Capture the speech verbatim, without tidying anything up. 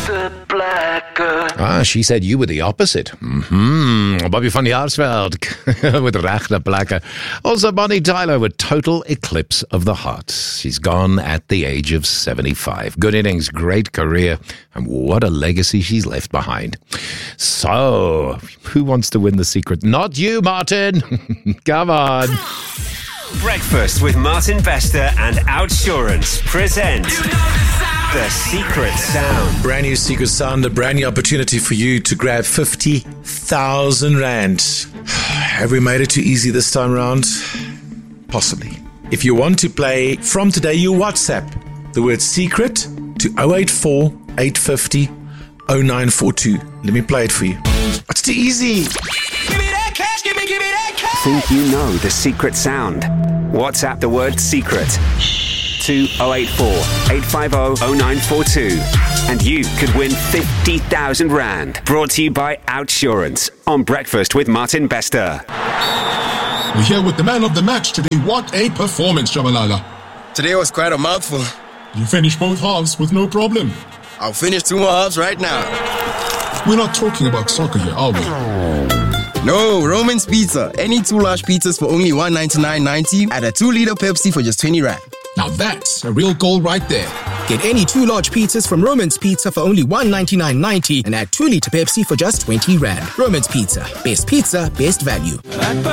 Ah, she said you were the opposite. Mm-hmm. Bobby van Jaarsveld with rechte plekke. Also Bonnie Tyler with Total Eclipse of the Heart. She's gone at the age of seventy-five. Good innings, great career, and what a legacy she's left behind. So, who wants to win the secret? Not you, Martin. Come on. Breakfast with Martin Bester and Outsurance present The Secret Sound. Brand new Secret Sound, a brand new opportunity for you to grab fifty thousand rand. Have we made it too easy this time around? Possibly. If you want to play from today, you WhatsApp the word secret to zero eight four, eight five zero, zero nine four two. Let me play it for you. It's too easy. Give me that cash, give me, give me that cash. Think you know the secret sound? WhatsApp the word secret to zero eight four, eight five zero, zero nine four two and you could win fifty thousand rand. Brought to you by Outsurance on Breakfast with Martin Bester. We're here with the man of the match today. What a performance, Jabalala. Today was quite a mouthful. You finished both halves with no problem. I'll finish two more halves right now. We're not talking about soccer here, are we? No, Roman's Pizza. Any two large pizzas for only one ninety-nine ninety and a two liter Pepsi for just twenty rand. Now that's a real goal right there. Get any two large pizzas from Roman's Pizza for only one ninety-nine ninety and add two liter Pepsi for just twenty rand. Roman's Pizza. Best pizza, best value.